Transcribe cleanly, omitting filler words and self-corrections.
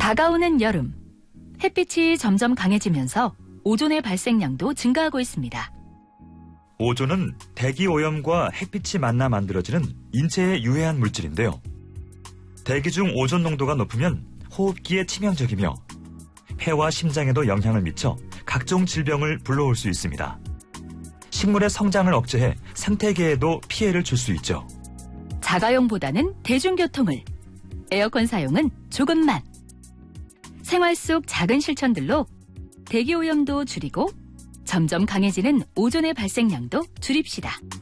다가오는 여름, 햇빛이 점점 강해지면서 오존의 발생량도 증가하고 있습니다. 오존은 대기오염과 햇빛이 만나 만들어지는 인체에 유해한 물질인데요. 대기 중 오존 농도가 높으면 호흡기에 치명적이며 폐와 심장에도 영향을 미쳐 각종 질병을 불러올 수 있습니다. 식물의 성장을 억제해 생태계에도 피해를 줄 수 있죠. 자가용보다는 대중교통을, 에어컨 사용은 조금만. 생활 속 작은 실천들로 대기오염도 줄이고 점점 강해지는 오존의 발생량도 줄입시다.